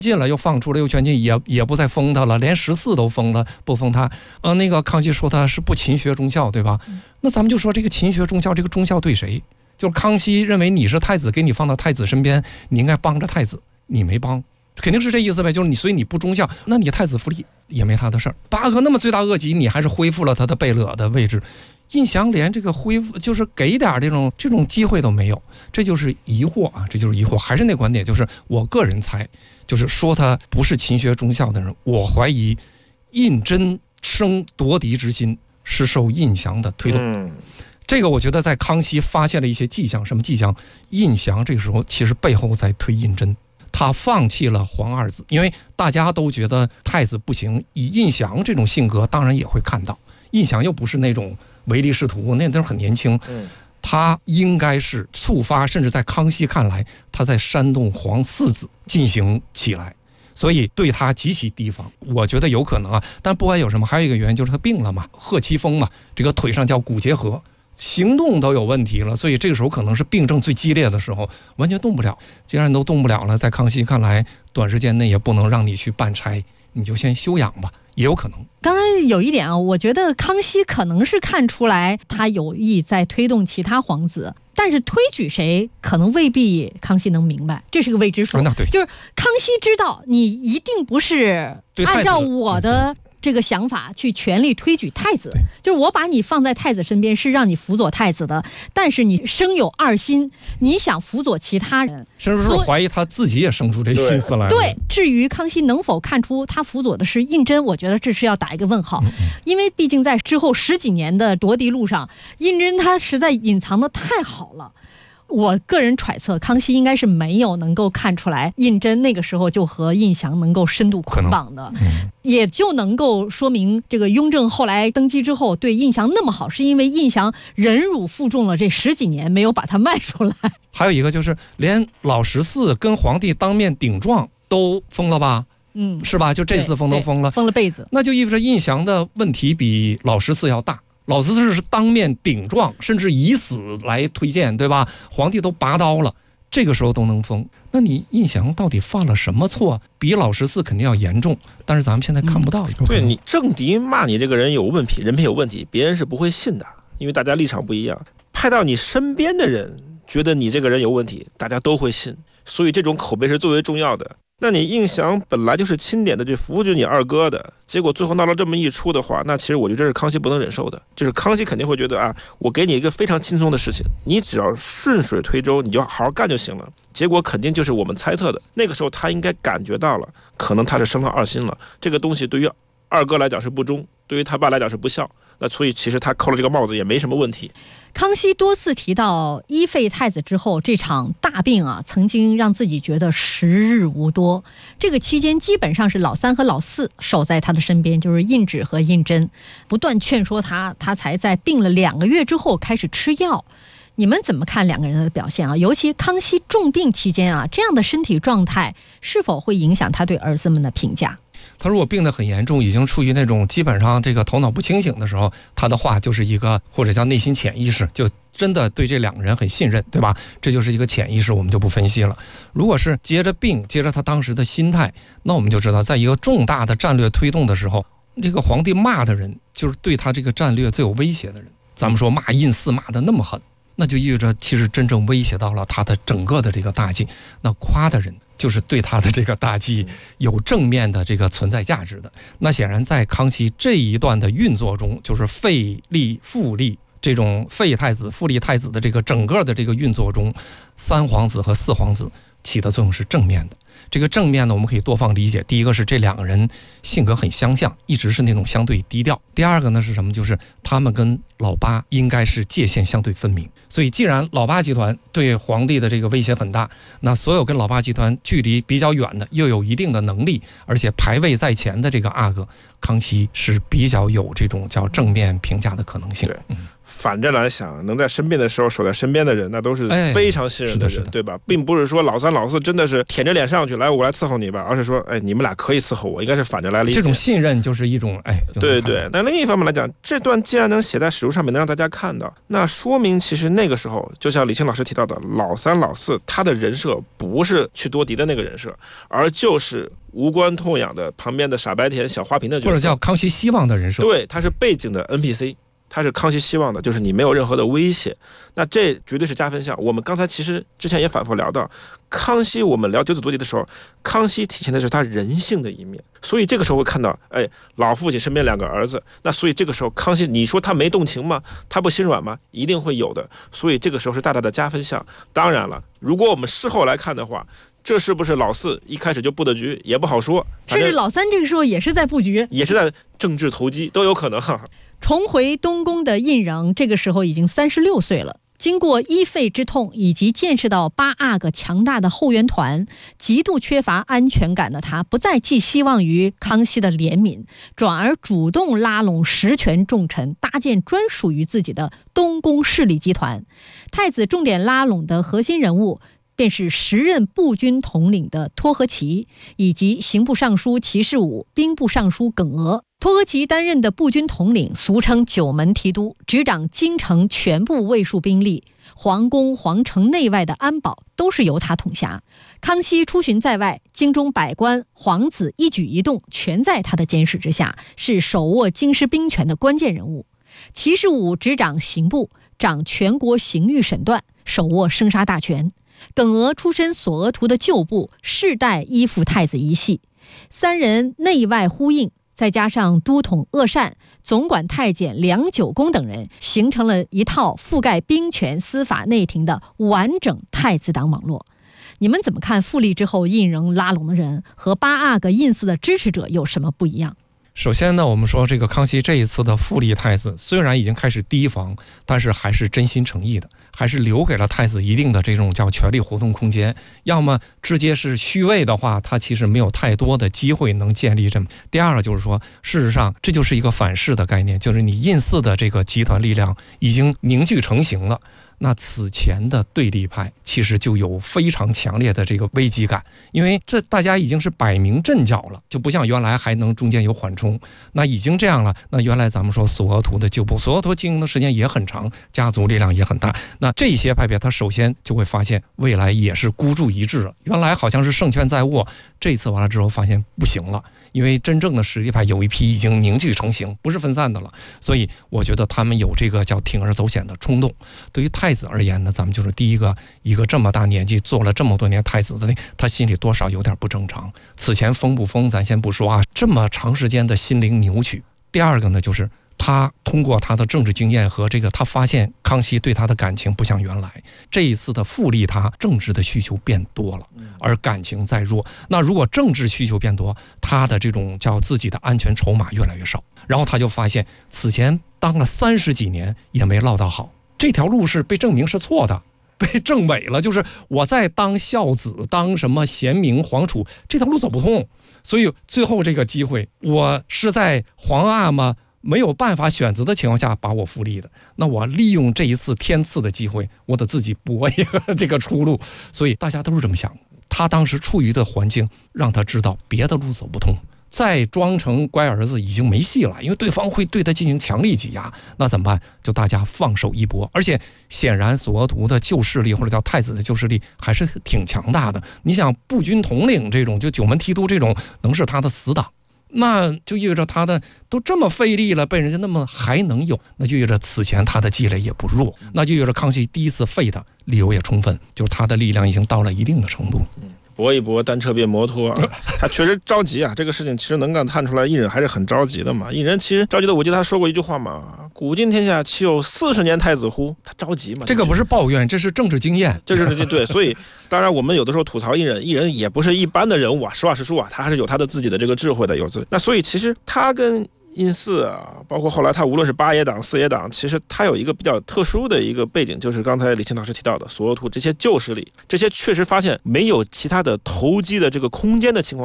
进了又放出了，又全禁，也不再封他了，连14都封了，不封他。那个康熙说他是不勤学忠孝，对吧？那咱们就说这个勤学忠孝，这个忠孝对谁？就是康熙认为你是太子，给你放到太子身边，你应该帮着太子，你没帮，肯定是这意思呗。就是你，所以你不忠孝，那你太子复立也没他的事儿。8个那么罪大恶极，你还是恢复了他的贝勒的位置。胤祥连这个恢复，就是给点这种机会都没有，这就是疑惑啊，这就是疑惑。还是那观点，就是我个人猜，就是说他不是勤学忠孝的人，我怀疑胤禛生夺嫡之心是受胤祥的推动。这个我觉得在康熙发现了一些迹象，什么迹象？胤祥这个时候其实背后在推胤禛，他放弃了皇二子，因为大家都觉得太子不行，以胤祥这种性格，当然也会看到，胤祥又不是那种唯利是图，那都很年轻，他应该是触发，甚至在康熙看来，他在煽动皇四子进行起来，所以对他极其提防。我觉得有可能啊，但不管有什么，还有一个原因就是他病了嘛，贺七风嘛，这个腿上叫骨结核，行动都有问题了，所以这个时候可能是病症最激烈的时候，完全动不了。既然都动不了了，在康熙看来，短时间内也不能让你去办差，你就先休养吧，也有可能。 刚才有一点啊，我觉得康熙可能是看出来他有意在推动其他皇子，但是推举谁可能未必康熙能明白，这是个未知数。就是康熙知道你一定不是按照我的这个想法去全力推举太子，就是我把你放在太子身边是让你辅佐太子的，但是你生有二心，你想辅佐其他人， 甚至是怀疑他自己也生出这心思来了。 对，至于康熙能否看出他辅佐的是胤禛，我觉得这是要打一个问号，因为毕竟在之后10几年的夺嫡路上，胤禛他实在隐藏的太好了。我个人揣测，康熙应该是没有能够看出来胤禛那个时候就和胤祥能够深度捆绑的，也就能够说明这个雍正后来登基之后对胤祥那么好，是因为胤祥忍辱负重了这10几年，没有把他卖出来。 还有一个就是连老14跟皇帝当面顶撞都封了吧？是吧？就这次封都封了， 封了被子， 那就意味着胤祥的问题比老14要大。老14是当面顶撞，甚至以死来推荐，对吧？皇帝都拔刀了，这个时候都能封，那你胤祥到底犯了什么错？比老14肯定要严重，但是咱们现在看不到。 对，你政敌骂你这个人有问题，人品有问题，别人是不会信的，因为大家立场不一样。派到你身边的人觉得你这个人有问题，大家都会信，所以这种口碑是最为重要的。那你胤祥本来就是钦点的去扶植你二哥的，结果最后闹了这么一出的话，那其实我觉得这是康熙不能忍受的。就是康熙肯定会觉得啊，我给你一个非常轻松的事情，你只要顺水推舟，你就好好干就行了。结果肯定就是我们猜测的，那个时候他应该感觉到了，可能他是生了二心了。这个东西对于二哥来讲是不忠，对于他爸来讲是不孝，那所以其实他扣了这个帽子也没什么问题。 康熙多次提到一废太子之后，这场大病啊，曾经让自己觉得时日无多。这个期间基本上是老3和老4守在他的身边，就是胤祉和胤禛，不断劝说他，他才在病了2个月之后开始吃药。你们怎么看2个人的表现啊？尤其康熙重病期间啊，这样的身体状态是否会影响他对儿子们的评价？ 他如果病得很严重，已经处于那种基本上这个头脑不清醒的时候，他的话就是一个或者叫内心潜意识，就真的对这2个人很信任，对吧？这就是一个潜意识，我们就不分析了。如果是接着病，接着他当时的心态，那我们就知道，在一个重大的战略推动的时候，这个皇帝骂的人就是对他这个战略最有威胁的人。咱们说骂胤4骂的那么狠，那就意味着其实真正威胁到了他的整个的这个大计。那夸的人就是对他的这个大计有正面的这个存在价值的。那显然在康熙这一段的运作中，就是废立复立这种废太子复立太子的这个整个的这个运作中，3皇子和4皇子起的作用是正面的。这个正面呢，我们可以多方理解。第一个是这2个人性格很相像，一直是那种相对低调。第二个呢是什么？就是他们跟老8应该是界限相对分明。所以既然老8集团对皇帝的这个威胁很大，那所有跟老8集团距离比较远的，又有一定的能力，而且排位在前的这个阿哥，康熙是比较有这种叫正面评价的可能性。 对，反着来想，能在生病的时候守在身边的人，那都是非常信任的人，对吧？并不是说老3老4真的是舔着脸上去。 去，来我来伺候你吧，而是说，哎，你们俩可以伺候我，应该是反着来理解。 这种信任就是一种对对。那另一方面来讲，这段既然能写在史书上面，能让大家看到，那说明其实那个时候，就像李清老师提到的，老三老四他的人设不是去夺嫡的那个人设，而就是无关痛痒的旁边的傻白甜小花瓶的角色， 或者叫康熙希望的人设。 对，他是背景的 NPC。他是康熙希望的，就是你没有任何的威胁，那这绝对是加分项。我们刚才其实之前也反复聊到，康熙我们聊九子夺嫡的时候，康熙体现的是他人性的一面，所以这个时候会看到，哎，老父亲身边2个儿子，那所以这个时候康熙，你说他没动情吗？他不心软吗？一定会有的，所以这个时候是大大的加分项。当然了，如果我们事后来看的话，这是不是老四一开始就布的局也不好说， 甚至老三这个时候也是在布局， 也是在政治投机，都有可能。 重回东宫的胤禛这个时候已经36岁了，经过医肺之痛以及见识到8阿哥强大的后援团，极度缺乏安全感的他不再寄希望于康熙的怜悯，转而主动拉拢实权重臣，搭建专属于自己的东宫势力集团。太子重点拉拢的核心人物便是时任步军统领的托和奇，以及刑部尚书齐士武、兵部尚书耿娥。托和奇担任的步军统领，俗称九门提督，执掌京城全部卫戍兵力，皇宫、皇城内外的安保都是由他统辖。康熙出巡在外，京中百官、皇子一举一动全在他的监视之下，是手握京师兵权的关键人物。齐士武执掌刑部，掌全国刑狱审断，手握生杀大权。耿娥出身索额图的旧部，世代依附太子一系，三人内外呼应，再加上都统鄂善、总管太监梁九公等人，形成了一套覆盖兵权、司法、内廷的完整太子党网络。你们怎么看复立之后胤禛拉拢的人和8阿哥胤祀的支持者有什么不一样？ 首先呢，我们说这个康熙这一次的复立太子，虽然已经开始提防，但是还是真心诚意的，还是留给了太子一定的这种叫权力活动空间。要么直接是虚位的话，他其实没有太多的机会能建立这么。第二个就是说，事实上这就是一个反噬的概念，就是你胤祀的这个集团力量已经凝聚成型了。那此前的对立派其实就有非常强烈的这个危机感，因为这大家已经是摆明阵脚了，就不像原来还能中间有缓冲。那已经这样了，那原来咱们说索额图的旧部，索额图经营的时间也很长，家族力量也很大，那这些派别他首先就会发现未来也是孤注一掷了。原来好像是胜券在握，这次完了之后发现不行了，因为真正的实力派有一批已经凝聚成型，不是分散的了。所以我觉得他们有这个叫铤而走险的冲动。对于太子而言呢，咱们就是第一个这么大年纪做了这么多年太子的，他心里多少有点不正常。此前疯不疯咱先不说啊，这么长时间的心灵扭曲。第二个呢，就是他通过他的政治经验和这个，他发现康熙对他的感情不像原来，这一次的复立他政治的需求变多了，而感情在弱。那如果政治需求变多，他的这种叫自己的安全筹码越来越少，然后他就发现此前当了30几年也没落到好，这条路是被证明是错的，被证伪了，就是我在当孝子，当什么贤明皇储，这条路走不通。所以最后这个机会，我是在皇阿玛没有办法选择的情况下把我复立的，那我利用这一次天赐的机会，我得自己搏一个这个出路。所以大家都是这么想，他当时处于的环境让他知道别的路走不通，再装成乖儿子已经没戏了，因为对方会对他进行强力挤压。那怎么办？就大家放手一搏。而且显然索额图的旧势力或者叫太子的旧势力还是挺强大的。你想步军统领这种，就九门提督这种，能是他的死党，那就意味着他的都这么费力了，被人家那么还能有，那就意味着此前他的积累也不弱，那就意味着康熙第一次废他理由也充分，就是他的力量已经到了一定的程度。 搏一搏，单车变摩托啊！他确实着急啊，这个事情其实能够看出来，胤禛还是很着急的嘛。胤禛其实着急的，我记得他说过一句话嘛：“古今天下，岂有40年太子乎？”他着急嘛。 这个不是抱怨，这是政治经验， 这是对。所以，当然我们有的时候吐槽胤禛也不是一般的人物啊，实话实说啊，他还是有他的自己的这个智慧的，那所以其实他跟胤祀啊，包括后来他无论是8爷党、4爷党，其实他有一个比较特殊的一个背景，就是刚才李清老师提到的索额图这些旧势力，这些确实发现没有其他的投机的这个空间的情况下，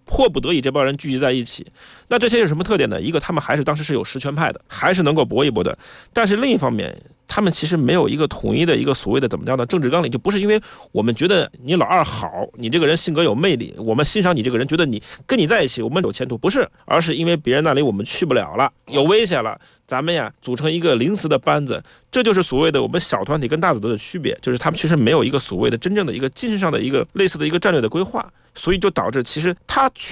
迫不得已这帮人聚集在一起。那这些有什么特点呢？一个，他们还是当时是有实权派的，还是能够搏一搏的。但是另一方面，他们其实没有一个统一的一个所谓的怎么叫呢？政治纲领，就不是因为我们觉得你老二好，你这个人性格有魅力，我们欣赏你这个人，觉得你跟你在一起我们有前途，不是，而是因为别人那里我们去不了了，有危险了，咱们呀组成一个临时的班子。这就是所谓的我们小团体跟大组织的区别，就是他们其实没有一个所谓的真正的一个精神上的一个类似的一个战略的规划，所以就导致其实他